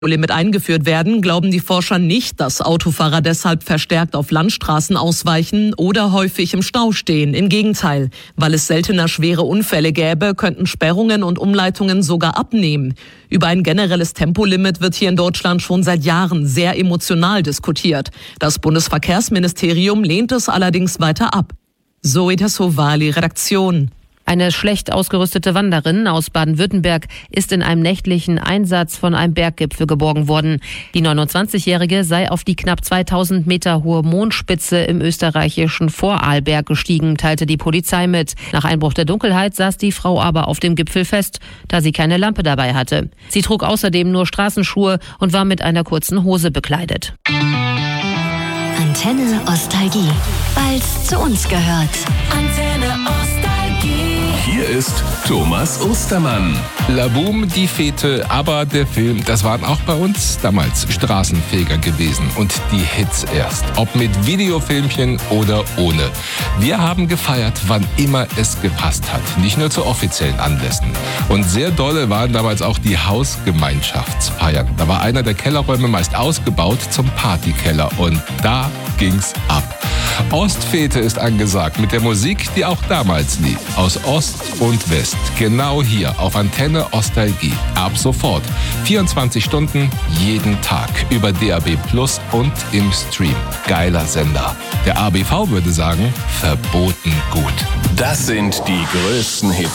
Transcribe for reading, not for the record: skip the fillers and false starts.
Limit eingeführt werden, glauben die Forscher nicht, dass Autofahrer deshalb verstärkt auf Landstraßen ausweichen oder häufig im Stau stehen. Im Gegenteil, weil es seltener schwere Unfälle gäbe, könnten Sperrungen und Umleitungen sogar abnehmen. Über ein generelles Tempolimit wird hier in Deutschland schon seit Jahren sehr emotional diskutiert. Das Bundesverkehrsministerium lehnt es allerdings weiter ab. Zoe Tassovali, Redaktion. Eine schlecht ausgerüstete Wanderin aus Baden-Württemberg ist in einem nächtlichen Einsatz von einem Berggipfel geborgen worden. Die 29-Jährige sei auf die knapp 2000 Meter hohe Mondspitze im österreichischen Vorarlberg gestiegen, teilte die Polizei mit. Nach Einbruch der Dunkelheit saß die Frau aber auf dem Gipfel fest, da sie keine Lampe dabei hatte. Sie trug außerdem nur Straßenschuhe und war mit einer kurzen Hose bekleidet. Antenne Ostalgie, weil's zu uns gehört. Antenne Ostalgie. Hier ist Thomas Ostermann. Laboom, die Fete, aber der Film, das waren auch bei uns damals Straßenfeger gewesen. Und die Hits erst, ob mit Videofilmchen oder ohne. Wir haben gefeiert, wann immer es gepasst hat, nicht nur zu offiziellen Anlässen. Und sehr dolle waren damals auch die Hausgemeinschaftsfeiern. Da war einer der Kellerräume meist ausgebaut zum Partykeller und da ging's ab. Ostfete ist angesagt mit der Musik, die auch damals lief. Aus Ost und West. Genau hier auf Antenne Ostalgie. Ab sofort. 24 Stunden, jeden Tag. Über DAB Plus und im Stream. Geiler Sender. Der ABV würde sagen, verboten gut. Das sind die größten Hits